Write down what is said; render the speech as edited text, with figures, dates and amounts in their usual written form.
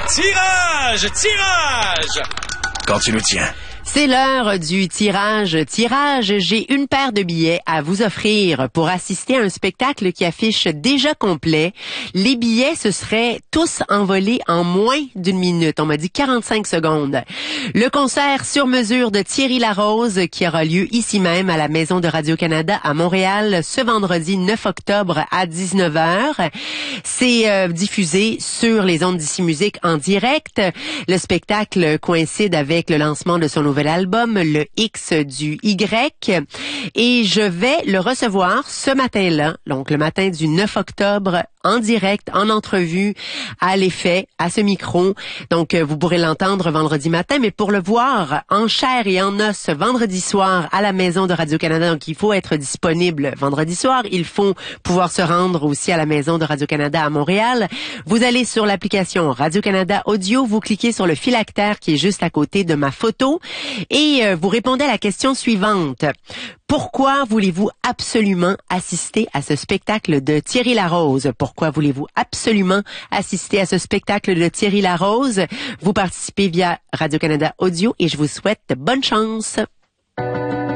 Tirage! Tirage! Quand tu le tiens. C'est l'heure du tirage. J'ai une paire de billets à vous offrir pour assister à un spectacle qui affiche déjà complet. Les billets se seraient tous envolés en moins d'une minute. On m'a dit 45 secondes. Le concert sur mesure de Thierry Larose qui aura lieu ici même à la Maison de Radio-Canada à Montréal ce vendredi 9 octobre à 19h. C'est diffusé sur les ondes d'Ici Musique en direct. Le spectacle coïncide avec le lancement de son nouvel album, le X du Y, et je vais le recevoir ce matin-là, donc le matin du 9 octobre, en direct, en entrevue, à l'effet, à ce micro. Donc, vous pourrez l'entendre vendredi matin, mais pour le voir en chair et en os vendredi soir à la Maison de Radio-Canada, donc il faut être disponible vendredi soir, il faut pouvoir se rendre aussi à la Maison de Radio-Canada à Montréal. Vous allez sur l'application Radio-Canada Audio, vous cliquez sur le phylactère qui est juste à côté de ma photo et vous répondez à la question suivante. Pourquoi voulez-vous absolument assister à ce spectacle de Thierry Larose? Pourquoi voulez-vous absolument assister à ce spectacle de Thierry Larose? Vous participez via Radio-Canada Audio et je vous souhaite bonne chance.